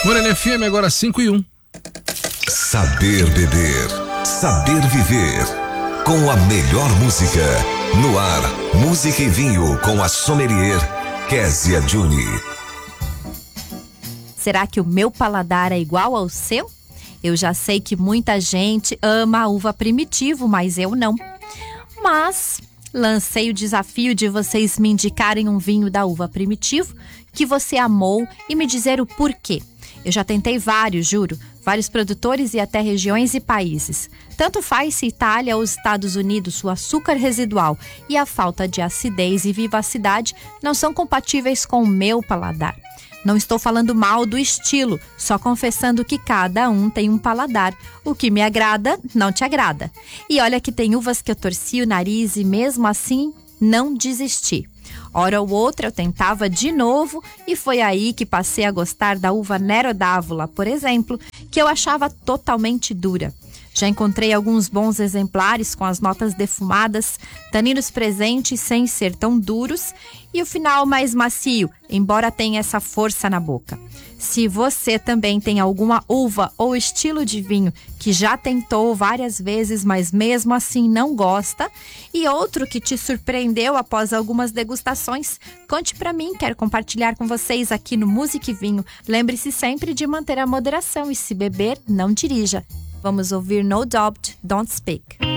Morena FM agora 5:01. Saber beber, saber viver. Com a melhor música. No ar, música e vinho com a sommelier Kézia Juni. Será que o meu paladar é igual ao seu? Eu já sei que muita gente ama a uva Primitivo, mas eu não. Mas lancei o desafio de vocês me indicarem um vinho da uva Primitivo que você amou e me dizer o porquê. Eu já tentei vários, juro, vários produtores e até regiões e países. Tanto faz se Itália ou Estados Unidos, o açúcar residual e a falta de acidez e vivacidade não são compatíveis com o meu paladar. Não estou falando mal do estilo, só confessando que cada um tem um paladar. O que me agrada, não te agrada. E olha que tem uvas que eu torci o nariz e mesmo assim não desisti. Hora ou outra eu tentava de novo e foi aí que passei a gostar da uva Nero d'Avola, por exemplo, que eu achava totalmente dura. Já encontrei alguns bons exemplares com as notas defumadas, taninos presentes sem ser tão duros e o final mais macio, embora tenha essa força na boca. Se você também tem alguma uva ou estilo de vinho que já tentou várias vezes, mas mesmo assim não gosta, e outro que te surpreendeu após algumas degustações, conte pra mim, quero compartilhar com vocês aqui no Música e Vinho. Lembre-se sempre de manter a moderação e se beber, não dirija. Vamos ouvir No Doubt, Don't Speak.